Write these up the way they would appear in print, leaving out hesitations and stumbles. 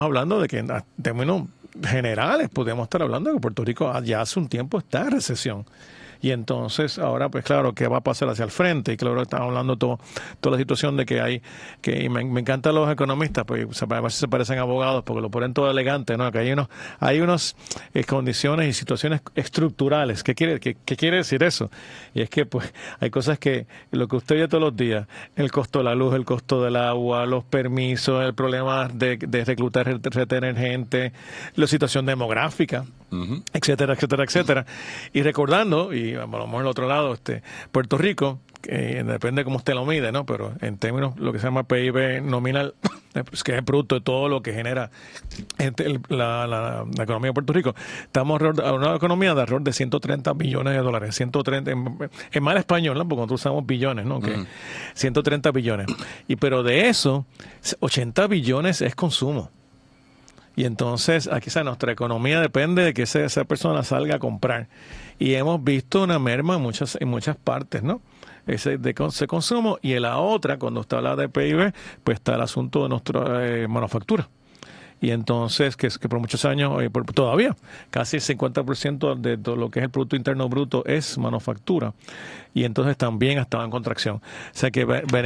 hablando de que en términos generales podemos estar hablando de que Puerto Rico ya hace un tiempo está en recesión. Y entonces ahora, pues claro, ¿qué va a pasar hacia el frente? Y claro, estamos hablando toda la situación de que hay, que me encantan los economistas, pues a ver si se parecen abogados, porque lo ponen todo elegante, ¿no? Que hay unas condiciones y situaciones estructurales. ¿Qué quiere decir eso? Y es que pues hay cosas que, lo que usted ve todos los días, el costo de la luz, el costo del agua, los permisos, el problema de reclutar, retener gente, la situación demográfica, etcétera, etcétera, etcétera. Y recordando, y a lo mejor el otro lado, Puerto Rico, depende de cómo usted lo mide, ¿no? Pero en términos lo que se llama PIB nominal, pues, que es el producto de todo lo que genera la economía de Puerto Rico, estamos a una economía de alrededor de 130 billones de dólares, 130, en mal español, ¿no? Porque nosotros usamos billones, ¿no? Que 130 billones. Pero de eso, 80 billones es consumo. Y entonces, aquí nuestra economía depende de que esa persona salga a comprar. Y hemos visto una merma en muchas partes, ¿no? Ese consumo. Y en la otra, cuando está la de PIB, pues está el asunto de nuestra manufactura. Y entonces, que por muchos años, todavía, casi el 50% de todo lo que es el Producto Interno Bruto es manufactura. Y entonces también ha estado en contracción. O sea que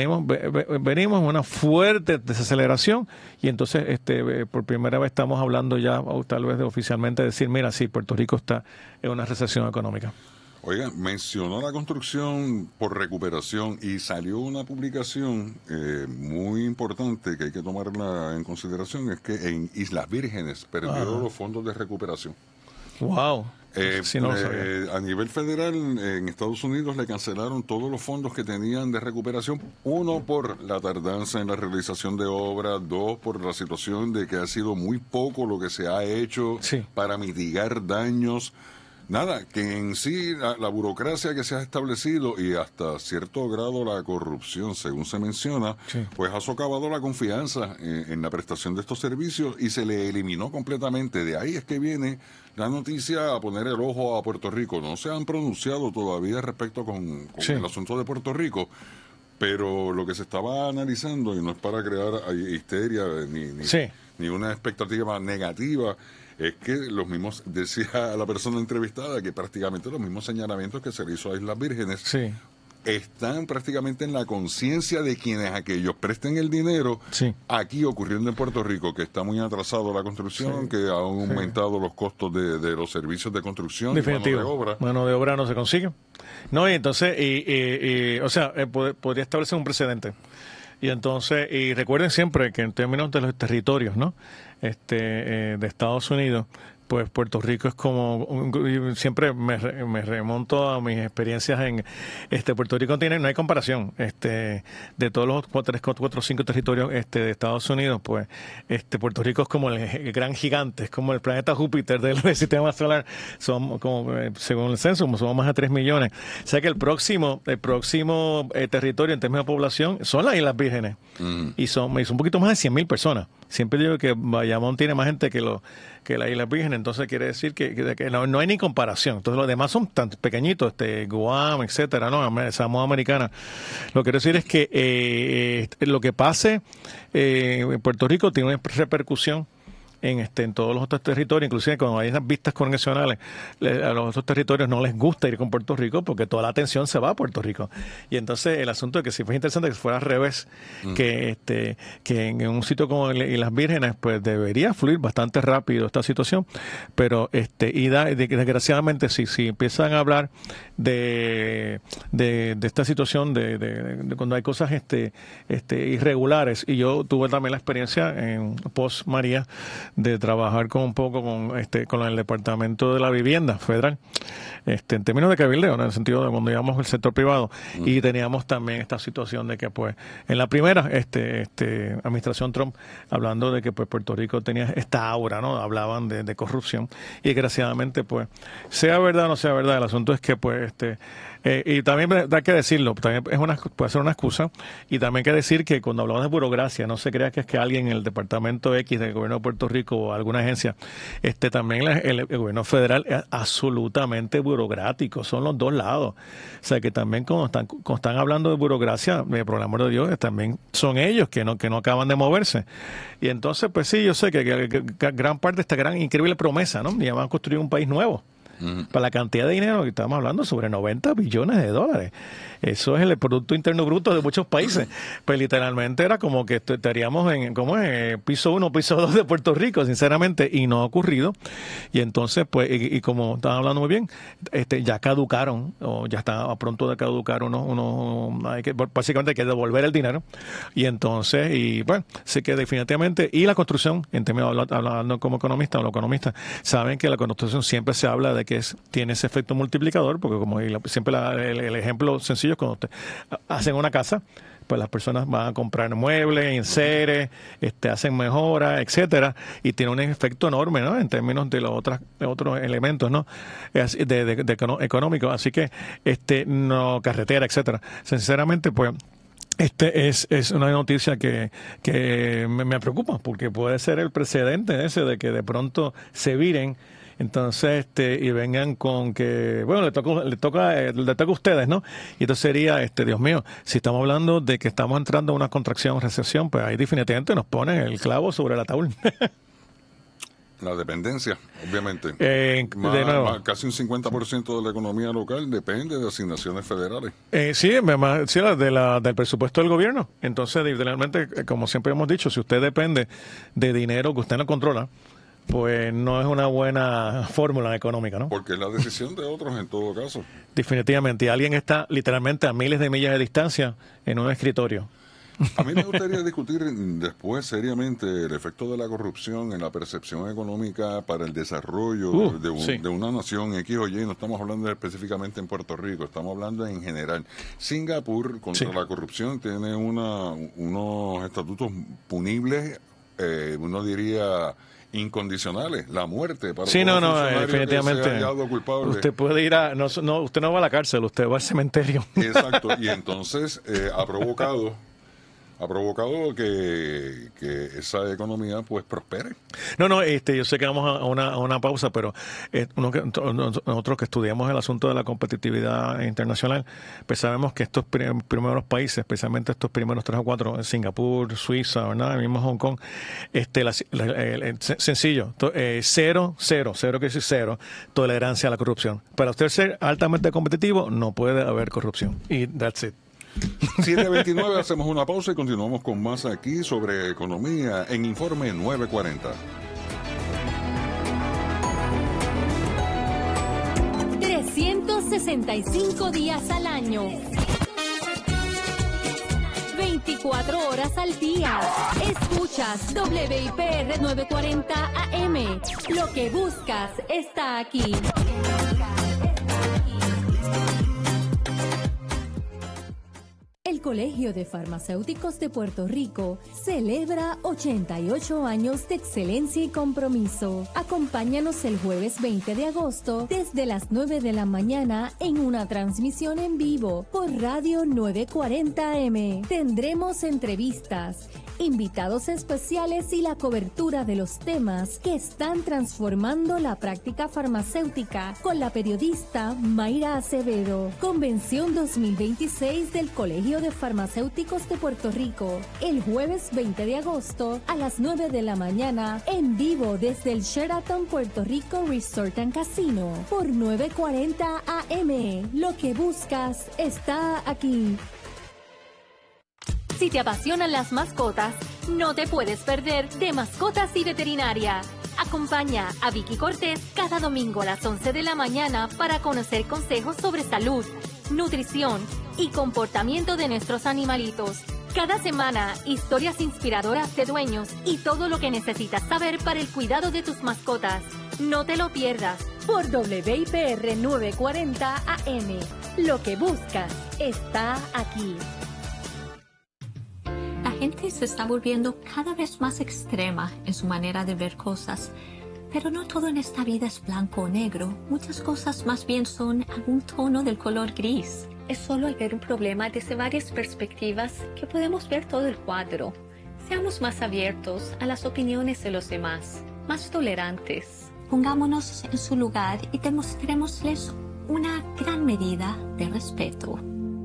venimos una fuerte desaceleración y entonces por primera vez estamos hablando ya, o tal vez oficialmente, decir, mira, sí, Puerto Rico está en una recesión económica. Oiga, mencionó la construcción por recuperación y salió una publicación muy importante que hay que tomarla en consideración, es que en Islas Vírgenes perdió los fondos de recuperación. ¡Wow! Sí, no lo sabía. A nivel federal, en Estados Unidos le cancelaron todos los fondos que tenían de recuperación. Uno, por la tardanza en la realización de obras. Dos, por la situación de que ha sido muy poco lo que se ha hecho para mitigar daños. Nada, que en sí la burocracia que se ha establecido y hasta cierto grado la corrupción, según se menciona, pues ha socavado la confianza en la prestación de estos servicios y se le eliminó completamente. De ahí es que viene la noticia a poner el ojo a Puerto Rico. No se han pronunciado todavía respecto con el asunto de Puerto Rico, pero lo que se estaba analizando, y no es para crear histeria ni una expectativa negativa, es que los mismos, decía la persona entrevistada, que prácticamente los mismos señalamientos que se le hizo a Islas Vírgenes están prácticamente en la conciencia de quienes aquellos presten el dinero aquí ocurriendo en Puerto Rico, que está muy atrasado la construcción, que han aumentado los costos de los servicios de construcción. Definitivo. Y mano de obra. Mano de obra no se consigue. No, y entonces, o sea, podría establecer un precedente. Y entonces, y recuerden siempre que en términos de los territorios, ¿no? De Estados Unidos, pues Puerto Rico es como, siempre me remonto a mis experiencias en Puerto Rico no hay comparación, de todos los 4 o 5 territorios de Estados Unidos, pues Puerto Rico es como el gran gigante, es como el planeta Júpiter del sistema solar. Somos como, según el censo, somos más de 3 millones. O sea que el próximo territorio en términos de población son las Islas Vírgenes, y son un poquito más de 100,000 personas. Siempre digo que Bayamón tiene más gente que las Islas Vírgenes, entonces quiere decir que no hay ni comparación. Entonces los demás son tan pequeñitos, Guam, etcétera, ¿no? Samoa Americana. Lo que quiero decir es que lo que pase en Puerto Rico tiene una repercusión en todos los otros territorios, inclusive cuando hay esas vistas congresionales, a los otros territorios no les gusta ir con Puerto Rico porque toda la atención se va a Puerto Rico. Y entonces el asunto es que si fue interesante que fuera al revés, que en un sitio como Islas Vírgenes, pues debería fluir bastante rápido esta situación, pero desgraciadamente si empiezan a hablar de esta situación de cuando hay cosas irregulares, y yo tuve también la experiencia en post María de trabajar con el Departamento de la Vivienda Federal, en términos de cabildeo, en el sentido de cuando íbamos al sector privado, y teníamos también esta situación de que pues en la primera administración Trump, hablando de que pues Puerto Rico tenía esta aura, ¿no? Hablaban de corrupción, y desgraciadamente pues sea verdad o no sea verdad, el asunto es que pues Y también hay que decirlo, también puede ser una excusa, y también hay que decir que cuando hablamos de burocracia, no se crea que es que alguien en el Departamento X del Gobierno de Puerto Rico o alguna agencia, también el Gobierno federal es absolutamente burocrático, son los dos lados. O sea que también cuando están hablando de burocracia, por el amor de Dios, también son ellos que no acaban de moverse. Y entonces, pues sí, yo sé que gran parte de esta gran increíble promesa, ¿no? Y van a construir un país nuevo. Para la cantidad de dinero que estamos hablando, sobre 90 billones de dólares. Eso es el Producto Interno Bruto de muchos países. Pues literalmente era como que estaríamos en piso 1, piso 2 de Puerto Rico, sinceramente, y no ha ocurrido. Y entonces, pues, y como estaban hablando muy bien, ya caducaron, o ya está a pronto de caducar básicamente hay que devolver el dinero. Y entonces, y bueno, sé que definitivamente, y la construcción, en términos hablando como economista o los economistas, saben que la construcción siempre se habla de que tiene ese efecto multiplicador, porque como siempre el ejemplo sencillo es cuando usted hacen una casa, pues las personas van a comprar muebles, enseres, hacen mejoras, etcétera, y tiene un efecto enorme, ¿no? En términos de los otros elementos, ¿no? Económicos, así que no carretera, etcétera. Sinceramente, pues es una noticia que me preocupa, porque puede ser el precedente ese de que de pronto se viren. Entonces, y vengan con que, bueno, le toca a ustedes, ¿no? Y entonces sería, Dios mío, si estamos hablando de que estamos entrando en una contracción, recesión, pues ahí definitivamente nos ponen el clavo sobre el ataúd. La dependencia, obviamente. Casi un 50% de la economía local depende de asignaciones federales. Sí, del presupuesto del gobierno. Entonces, literalmente, como siempre hemos dicho, si usted depende de dinero que usted no controla, pues no es una buena fórmula económica, ¿no? Porque es la decisión de otros en todo caso. Definitivamente. Alguien está literalmente a miles de millas de distancia en un escritorio. A mí me gustaría discutir después seriamente el efecto de la corrupción en la percepción económica para el desarrollo de una nación X o Y. No estamos hablando específicamente en Puerto Rico, estamos hablando en general. Singapur, contra la corrupción, tiene unos estatutos punibles, uno diría incondicionales, la muerte para definitivamente. Que se haya hallado culpable. Usted puede ir usted no va a la cárcel, usted va al cementerio. Exacto, y entonces ha provocado que esa economía pues prospere. Yo sé que vamos a una pausa, pero nosotros que estudiamos el asunto de la competitividad internacional, pues sabemos que estos primeros países, especialmente estos primeros 3 o 4, Singapur, Suiza, ¿verdad? El mismo Hong Kong, sencillo, cero, que decir cero, tolerancia a la corrupción. Para usted ser altamente competitivo, no puede haber corrupción. Y that's it. 7:29, hacemos una pausa y continuamos con más aquí sobre economía en Informe 940. 365 días al año. 24 horas al día. Escuchas WIPR 940 AM. Lo que buscas está aquí. El Colegio de Farmacéuticos de Puerto Rico celebra 88 años de excelencia y compromiso. Acompáñanos el jueves 20 de agosto desde las 9 de la mañana en una transmisión en vivo por Radio 940 AM. Tendremos entrevistas, invitados especiales y la cobertura de los temas que están transformando la práctica farmacéutica con la periodista Mayra Acevedo. Convención 2026 del Colegio de Farmacéuticos de Puerto Rico, el jueves 20 de agosto a las 9 de la mañana en vivo desde el Sheraton Puerto Rico Resort and Casino por 940 AM. Lo que buscas está aquí. Si te apasionan las mascotas, no te puedes perder de Mascotas y Veterinaria. Acompaña a Vicky Cortés cada domingo a las 11 de la mañana para conocer consejos sobre salud, nutrición y comportamiento de nuestros animalitos. Cada semana, historias inspiradoras de dueños y todo lo que necesitas saber para el cuidado de tus mascotas. No te lo pierdas por WIPR 940 AM. Lo que buscas está aquí. La gente se está volviendo cada vez más extrema en su manera de ver cosas. Pero no todo en esta vida es blanco o negro. Muchas cosas más bien son algún tono del color gris. Es solo al ver un problema desde varias perspectivas que podemos ver todo el cuadro. Seamos más abiertos a las opiniones de los demás, más tolerantes. Pongámonos en su lugar y demostrémosles una gran medida de respeto.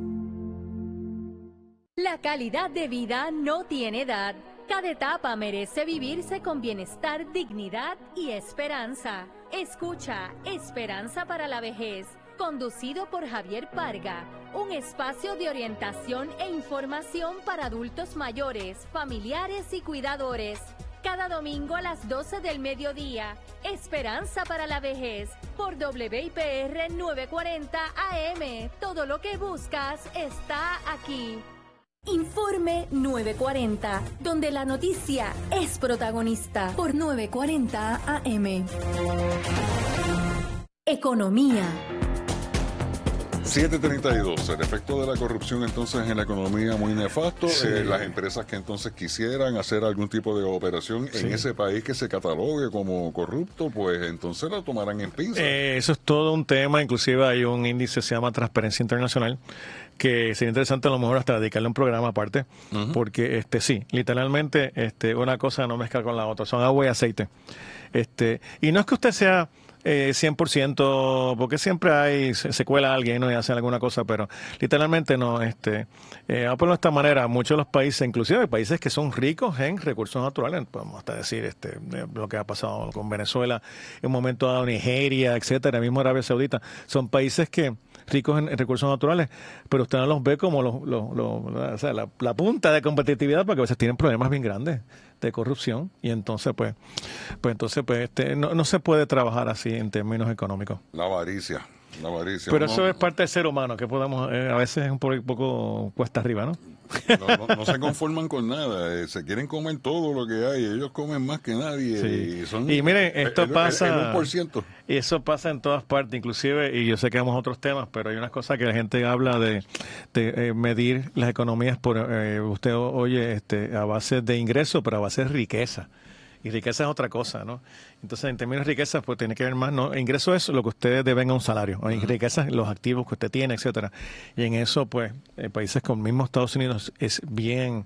La calidad de vida no tiene edad. Cada etapa merece vivirse con bienestar, dignidad y esperanza. Escucha Esperanza para la Vejez, conducido por Javier Parga, un espacio de orientación e información para adultos mayores, familiares y cuidadores. Cada domingo a las 12 del mediodía, Esperanza para la Vejez, por WIPR 940 AM. Todo lo que buscas está aquí. Informe 940, donde la noticia es protagonista, por 940 AM. Economía. 7:32. El efecto de la corrupción entonces en la economía muy nefasto. Sí. Las empresas que entonces quisieran hacer algún tipo de operación en ese país que se catalogue como corrupto, pues entonces lo tomarán en pinza. Eso es todo un tema. Inclusive hay un índice que se llama Transparencia Internacional, que sería interesante a lo mejor hasta dedicarle un programa aparte, porque sí, literalmente una cosa no mezcla con la otra, son agua y aceite. Y no es que usted sea 100%, porque siempre se cuela alguien, ¿no? Y hace alguna cosa, pero literalmente no. Vamos a ponerlo de esta manera: muchos de los países, inclusive países que son ricos en recursos naturales, podemos hasta decir lo que ha pasado con Venezuela, en un momento dado Nigeria, etcétera, mismo Arabia Saudita, son países que ricos en recursos naturales, pero usted no los ve como o sea, la punta de competitividad, porque a veces tienen problemas bien grandes de corrupción, y entonces no se puede trabajar así en términos económicos. La avaricia. Pero eso es parte del ser humano, que podemos, a veces es un poco cuesta arriba, ¿no? No se conforman con nada, se quieren comer todo lo que hay, ellos comen más que nadie. Sí. Y miren, esto pasa, el 1%. Y eso pasa en todas partes, inclusive, y yo sé que vamos a otros temas, pero hay unas cosas que la gente habla de medir las economías por, usted oye, a base de ingresos, pero a base de riqueza. Y riqueza es otra cosa, ¿no? Entonces, en términos de riqueza, pues tiene que ver más, ¿no? Ingreso es lo que ustedes deben a un salario. En riqueza, los activos que usted tiene, etcétera. Y en eso, pues, países como el mismo Estados Unidos es bien,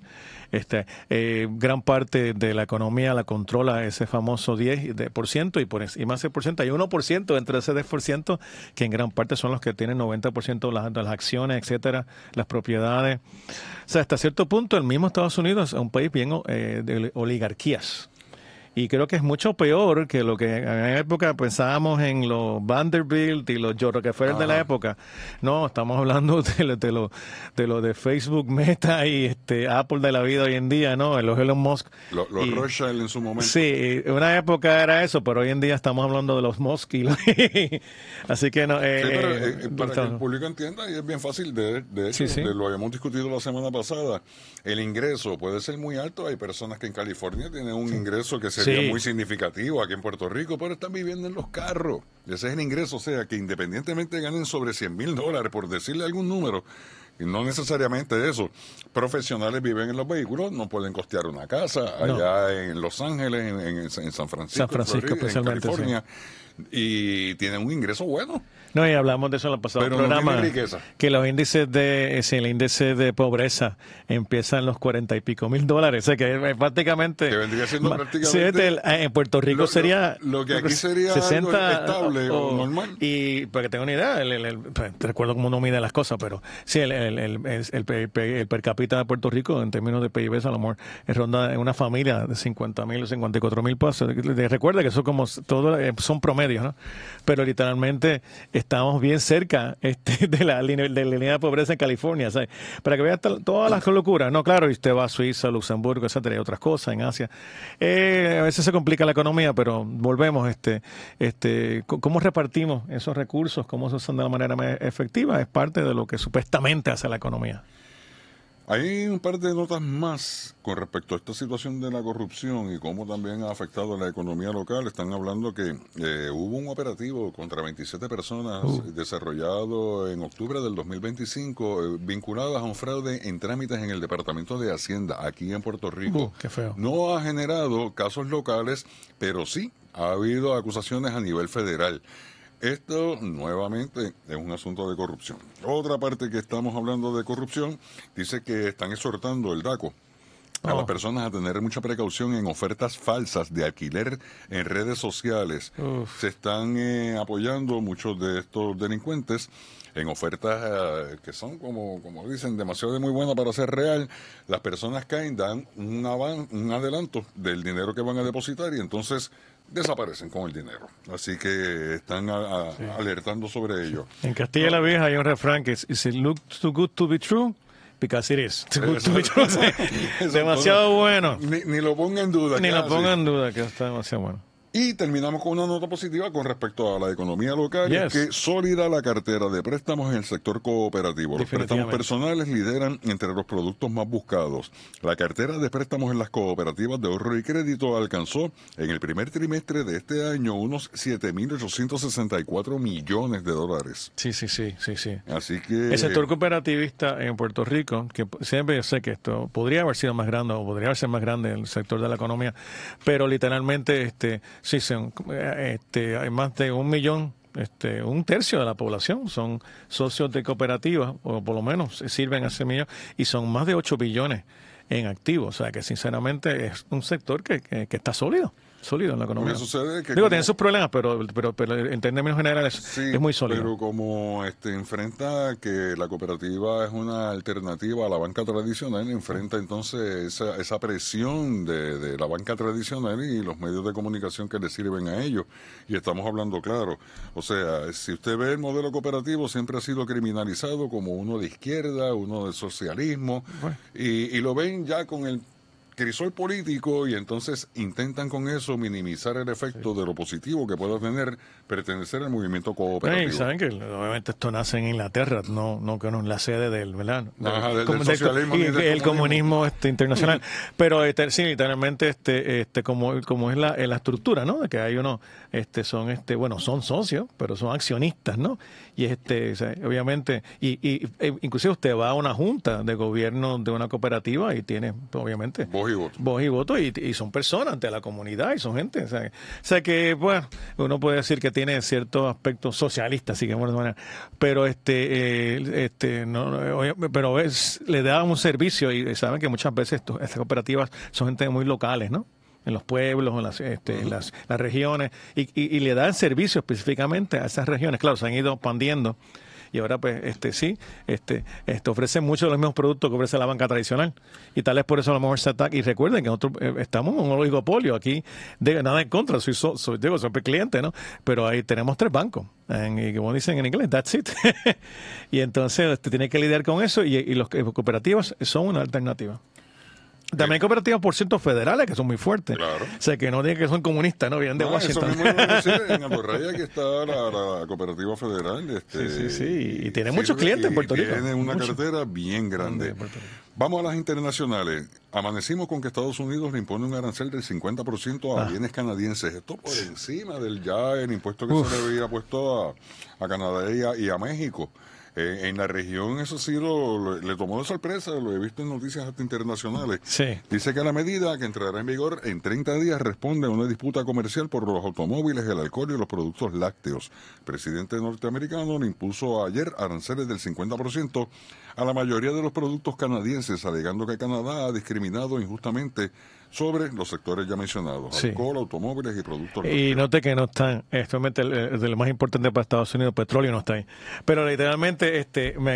gran parte de la economía la controla ese famoso 10% y más del porcentaje. Hay 1% entre ese 10%, que en gran parte son los que tienen 90% de las acciones, etcétera, las propiedades. O sea, hasta cierto punto, el mismo Estados Unidos es un país bien de oligarquías. Y creo que es mucho peor que lo que en la época pensábamos en los Vanderbilt y los George Rockefeller de la época. No, estamos hablando de lo de Facebook, Meta y Apple de la vida hoy en día, ¿no? Los Elon Musk. Los Rothschild en su momento. Sí, una época era eso, pero hoy en día estamos hablando de los Musk. Así que no. Para que el público entienda, y es bien fácil, de hecho, lo habíamos discutido la semana pasada, el ingreso puede ser muy alto. Hay personas que en California tienen un ingreso que sería muy significativo aquí en Puerto Rico, pero están viviendo en los carros. Ese es el ingreso, o sea, que independientemente ganen sobre $100,000, por decirle algún número, y no necesariamente eso, profesionales viven en los vehículos, no pueden costear una casa allá en Los Ángeles, en San Francisco, Florida, especialmente, en California, y tienen un ingreso bueno. No, y hablamos de eso en el pasado programa, que los índices el índice de pobreza empieza en los 40 y pico mil dólares, o sea que prácticamente... Que vendría siendo prácticamente... en Puerto Rico sería... Lo que aquí sería 60 estable o normal. Y para que tenga una idea, te recuerdo cómo no mide las cosas, pero sí, el per cápita de Puerto Rico, en términos de PIB, a lo mejor ronda en una familia de 50,000 o 54,000 pesos. Recuerda que eso como todo son promedios, ¿no? Pero literalmente estamos bien cerca de la línea de pobreza en California, ¿sabes? Para que vean todas las locuras. No, claro, y usted va a Suiza, Luxemburgo, etcétera, y otras cosas en Asia. A veces se complica la economía, pero volvemos, ¿cómo repartimos esos recursos? ¿Cómo se usan de la manera más efectiva? Es parte de lo que supuestamente hace la economía. Hay un par de notas más con respecto a esta situación de la corrupción y cómo también ha afectado a la economía local. Están hablando que hubo un operativo contra 27 personas desarrollado en octubre del 2025 vinculadas a un fraude en trámites en el Departamento de Hacienda aquí en Puerto Rico. Qué feo. No ha generado casos locales, pero sí ha habido acusaciones a nivel federal. Esto, nuevamente, es un asunto de corrupción. Otra parte que estamos hablando de corrupción, dice que están exhortando el DACO a las personas a tener mucha precaución en ofertas falsas de alquiler en redes sociales. Se están apoyando muchos de estos delincuentes en ofertas que son, como dicen, demasiado muy buenas para ser real. Las personas caen, dan un adelanto del dinero que van a depositar y entonces desaparecen con el dinero. Así que están alertando sobre ello. En Castilla la Vieja hay un refrán que es "It looks too good to be true, because it is". Demasiado bueno. Ni lo ponga en duda. Ni lo ponga en duda, que está demasiado bueno. Y terminamos con una nota positiva con respecto a la economía local, que sólida la cartera de préstamos en el sector cooperativo. Los préstamos personales lideran entre los productos más buscados. La cartera de préstamos en las cooperativas de ahorro y crédito alcanzó en el primer trimestre de este año unos 7.864 millones de dólares. Sí. Así que el sector cooperativista en Puerto Rico, que siempre yo sé que esto podría haber sido más grande o podría haber sido más grande en el sector de la economía, pero literalmente sí, hay más de 1 millón, un tercio de la población son socios de cooperativas, o por lo menos sirven a ese millón, y son más de 8 billones en activos. O sea que sinceramente es un sector que está sólido en la economía. Sucede que tiene sus problemas, pero en términos generales es muy sólido. Pero como enfrenta que la cooperativa es una alternativa a la banca tradicional, enfrenta entonces esa presión de la banca tradicional y los medios de comunicación que le sirven a ellos. Y estamos hablando claro. O sea, si usted ve el modelo cooperativo, siempre ha sido criminalizado como uno de izquierda, uno de socialismo, y lo ven ya con el crisol político, y entonces intentan con eso minimizar el efecto de lo positivo que pueda tener pertenecer al movimiento cooperativo. Saben que obviamente esto nace en Inglaterra, no que no es la sede del, ¿verdad? Del socialismo y el comunismo internacional. Pero sí, literalmente como es la estructura, ¿no? De que hay uno son socios, pero son accionistas, ¿no? Y obviamente inclusive usted va a una junta de gobierno de una cooperativa y tiene obviamente voz y voto, y son personas ante la comunidad y son gente. O sea que, bueno, uno puede decir que tiene ciertos aspectos socialistas, así que de manera, pero le da un servicio, y saben que muchas veces estas cooperativas son gente muy locales, ¿no? En los pueblos, en las regiones, y le dan servicio específicamente a esas regiones. Claro, se han ido expandiendo. Y ahora, pues, ofrecen muchos de los mismos productos que ofrece la banca tradicional. Y tal vez por eso a lo mejor se ataca. Y recuerden que nosotros estamos en un oligopolio aquí, nada en contra, soy siempre cliente, ¿no? Pero ahí tenemos 3 bancos. Y como dicen en inglés, that's it. Y entonces tiene que lidiar con eso, y los cooperativas son una alternativa. También hay cooperativas, por cierto, federales, que son muy fuertes. Claro. O sea, que no digan que son comunistas, ¿no? Vienen de Washington. Eso mismo iba a decir, en Atorraya que está la cooperativa federal. Sí. Y tiene muchos clientes en Puerto Rico. Tiene una cartera bien grande. Vamos a las internacionales. Amanecimos con que Estados Unidos le impone un arancel del 50% a bienes canadienses. Esto por encima del el impuesto que se le había puesto a Canadá y a México. En la región eso sí le tomó de sorpresa, lo he visto en noticias hasta internacionales. Sí. Dice que la medida, que entrará en vigor en 30 días, responde a una disputa comercial por los automóviles, el alcohol y los productos lácteos. El presidente norteamericano le impuso ayer aranceles del 50% a la mayoría de los productos canadienses, alegando que Canadá ha discriminado injustamente sobre los sectores ya mencionados, alcohol, automóviles y productos lácteos. Y note que no están, actualmente de lo más importante para Estados Unidos, petróleo, no está ahí. Pero literalmente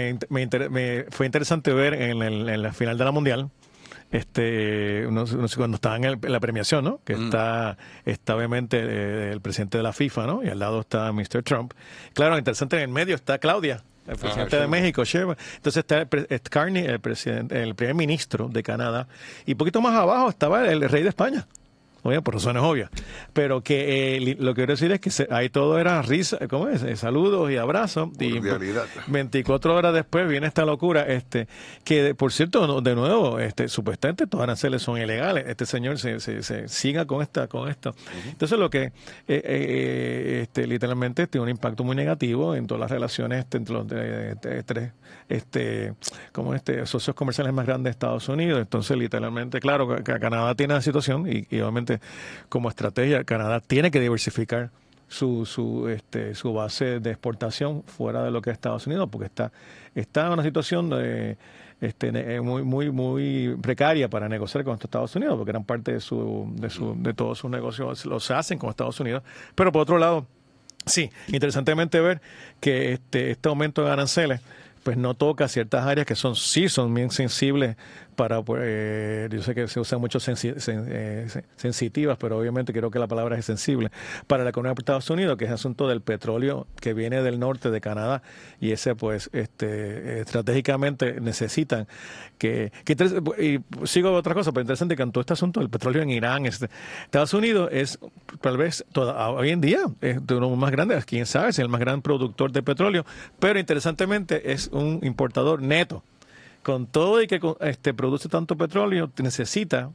me fue interesante ver en la final de la Mundial, no sé, cuando estaban en la premiación, ¿no? Que está obviamente el presidente de la FIFA, ¿no? Y al lado está Mr. Trump. Claro, interesante, en el medio está Claudia, el presidente de México, Sheinbaum. Entonces está Carney, el primer ministro de Canadá, y un poquito más abajo estaba el rey de España. Oye, por razones obvias. Pero que lo que quiero decir es que ahí todo era risa, ¿cómo es? Saludos y abrazos. Y 24 horas después viene esta locura, que por cierto, de nuevo, supuestamente estos aranceles son ilegales. Este señor se siga con esto. Entonces lo que literalmente tiene un impacto muy negativo en todas las relaciones entre los tres socios comerciales más grandes de Estados Unidos. Entonces, literalmente, claro, que Canadá tiene la situación, y obviamente definitivamente como estrategia, Canadá tiene que diversificar su base de exportación fuera de lo que es Estados Unidos, porque está en una situación muy precaria para negociar con Estados Unidos, porque gran parte de todos sus negocios los hacen con Estados Unidos. Pero por otro lado, sí, interesantemente ver que este aumento de aranceles pues no toca ciertas áreas que son bien sensibles para, yo sé que se usan mucho sensitivas, pero obviamente creo que la palabra es sensible, para la economía de Estados Unidos, que es el asunto del petróleo que viene del norte de Canadá, y ese pues estratégicamente necesitan y sigo otra cosa, pero interesante que en todo este asunto del petróleo en Irán, Estados Unidos es tal vez hoy en día es de uno más grande, quién sabe, es el más gran productor de petróleo, pero interesantemente es un importador neto. Con todo y que produce tanto petróleo, necesita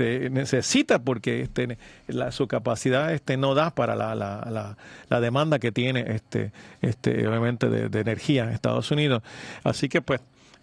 porque su capacidad no da para la demanda que tiene obviamente de energía en Estados Unidos. Así que pues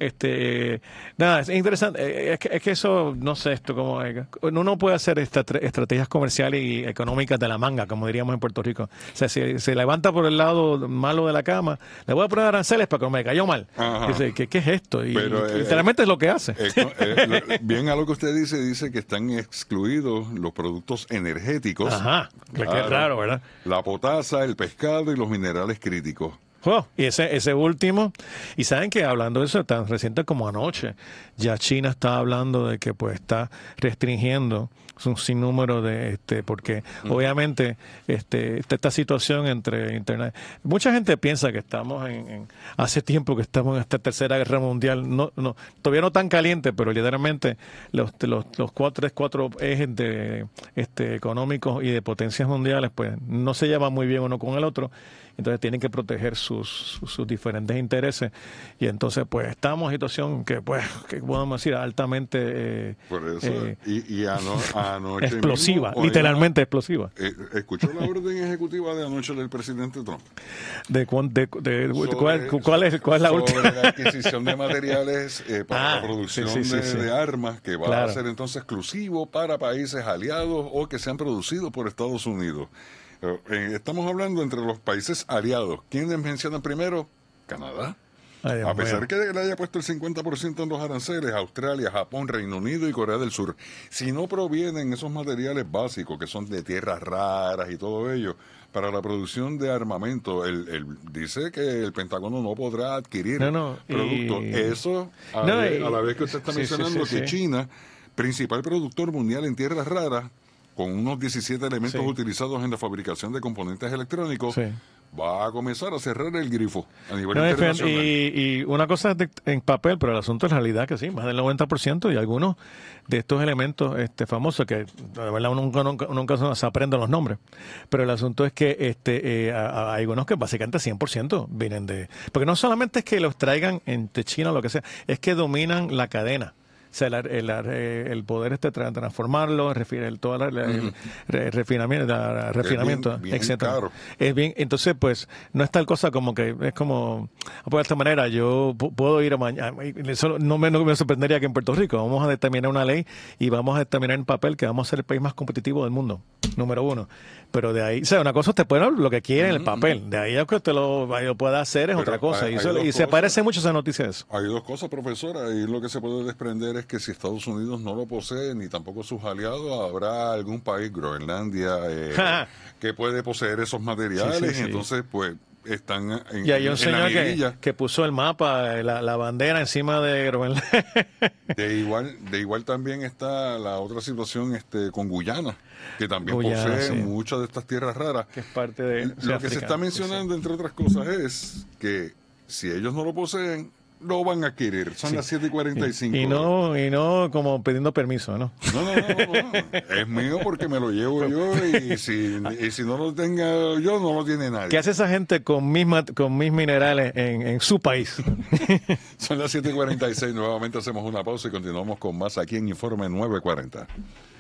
nada, es interesante, es que eso, no sé, esto como uno puede hacer estrategias comerciales y económicas de la manga, como diríamos en Puerto Rico. O sea, si se levanta por el lado malo de la cama, le voy a poner aranceles para que me cayó mal. Dice, ¿qué es esto? Pero, literalmente es lo que hace. Bien a lo que usted dice que están excluidos los productos energéticos. Ajá, claro, qué raro, ¿verdad? La potasa, el pescado y los minerales críticos. Y ese último, y saben que hablando de eso tan reciente como anoche, ya China está hablando de que pues está restringiendo un sinnúmero de porque obviamente esta situación entre internet, mucha gente piensa que estamos hace tiempo que estamos en esta tercera guerra mundial, no todavía no tan caliente, pero literalmente los cuatro ejes económicos y de potencias mundiales pues no se llevan muy bien uno con el otro. Entonces tienen que proteger sus diferentes intereses, y entonces pues estamos en situación que pues que podemos decir altamente por eso anoche explosiva, mismo, literalmente explosiva. ¿Escuchó la orden ejecutiva de anoche del presidente Trump? ¿Cuál es la última? Sobre la adquisición de materiales para la producción de armas, que va a ser entonces exclusivo para países aliados o que sean producidos por Estados Unidos. Estamos hablando entre los países aliados. ¿Quiénes mencionan primero? Canadá. A pesar que le haya puesto el 50% en los aranceles, Australia, Japón, Reino Unido y Corea del Sur. Si no provienen esos materiales básicos que son de tierras raras y todo ello, para la producción de armamento, él dice que el Pentágono no podrá adquirir productos. Eso, a la vez que usted está mencionando que China, principal productor mundial en tierras raras, con unos 17 elementos utilizados en la fabricación de componentes electrónicos, va a comenzar a cerrar el grifo a nivel internacional. Y una cosa es en papel, pero el asunto es realidad que sí, más del 90%, y algunos de estos elementos famosos, que de verdad nunca se aprenden los nombres, pero el asunto es que hay algunos que básicamente 100% vienen de... Porque no solamente es que los traigan de China o lo que sea, es que dominan la cadena. O sea, el poder transformarlo, el refinamiento, bien etcétera. Caro. Es bien, entonces pues no es tal cosa como que es como de esta manera yo puedo ir a mañana, no me sorprendería que en Puerto Rico vamos a determinar una ley y vamos a determinar en papel que vamos a ser el país más competitivo del mundo, número uno. Pero de ahí, o sea, una cosa usted puede lo que quiere en el papel, de ahí a que usted lo pueda hacer es otra cosa. Y se parece mucho a esa noticia de eso. Hay dos cosas, profesora, y lo que se puede desprender es que si Estados Unidos no lo posee, ni tampoco sus aliados, habrá algún país, Groenlandia, que puede poseer esos materiales, y entonces pues están y hay un señor que puso el mapa, la bandera encima de Groenlandia. De igual también está la otra situación con Guyana, que también posee muchas de estas tierras raras. Que es parte de lo que se está mencionando, entre otras cosas, es que si ellos no lo poseen, lo van a adquirir. Son las 7:45. Y no como pidiendo permiso, ¿no? No. Es mío porque me lo llevo yo, y si no lo tenga yo, no lo tiene nadie. ¿Qué hace esa gente con mis minerales en su país? Son las 7:46. Nuevamente hacemos una pausa y continuamos con más aquí en Informe 940.